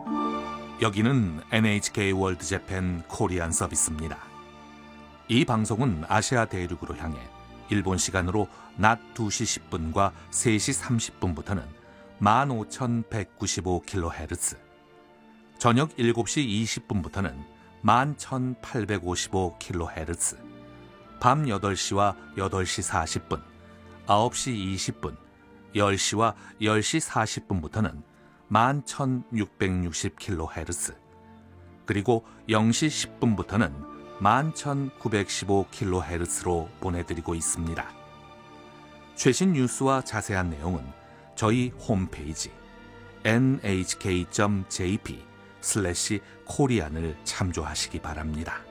여기는 NHK 월드 재팬 코리안 서비스입니다. 이 방송은 아시아 대륙으로 향해 일본 시간으로 낮 2시 10분과 3시 30분부터는 15,195kHz, 저녁 7시 20분부터는 11,855kHz, 밤 8시와 8시 40분, 9시 20분, 10시와 10시 40분부터는 11,660kHz, 그리고 0시 10분부터는 11,915kHz로 보내드리고 있습니다. 최신 뉴스와 자세한 내용은 저희 홈페이지 nhk.jp/korean을 참조하시기 바랍니다.